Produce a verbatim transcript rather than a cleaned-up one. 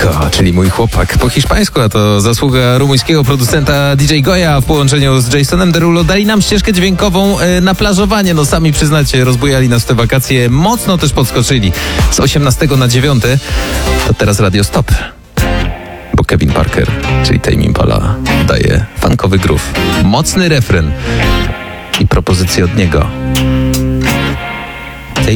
Nico, czyli mój chłopak. Po hiszpańsku, a to zasługa rumuńskiego producenta D J Goya w połączeniu z Jasonem Derulo dali nam ścieżkę dźwiękową y, na plażowanie. No sami przyznacie, rozbujali nas w te wakacje. Mocno też podskoczyli z osiemnastego na dziewiąty. To teraz Radio Stop. Bo Kevin Parker, czyli Tame Impala, daje funkowy groove. Mocny refren i propozycje od niego.